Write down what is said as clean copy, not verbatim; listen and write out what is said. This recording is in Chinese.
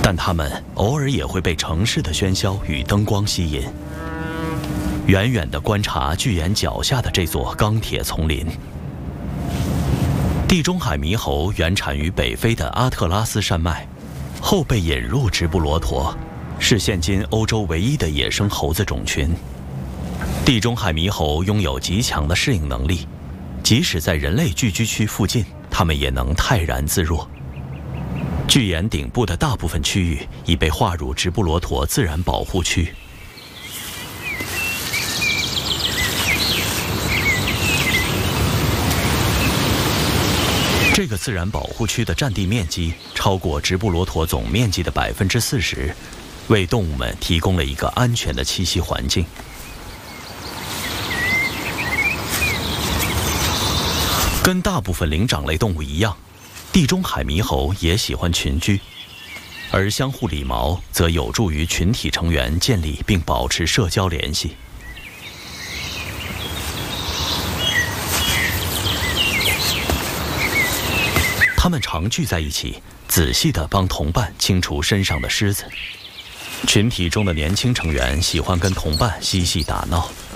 但它们偶尔也会被城市的喧嚣与灯光吸引，远远地观察巨岩脚下的这座钢铁丛林。地中海猕猴原产于北非的阿特拉斯山脉，后被引入直布罗陀，是现今欧洲唯一的野生猴子种群。地中海猕猴拥有极强的适应能力，即使在人类聚居区附近，它们也能泰然自若。巨岩顶部的大部分区域已被划入直布罗陀自然保护区。这个自然保护区的占地面积超过直布罗陀总面积的40%，为动物们提供了一个安全的栖息环境。跟大部分灵长类动物一样，地中海猕猴也喜欢群居，而相互理毛则有助于群体成员建立并保持社交联系。它们常聚在一起，仔细地帮同伴清除身上的虱子。群体中的年轻成员喜欢跟同伴嬉戏打闹，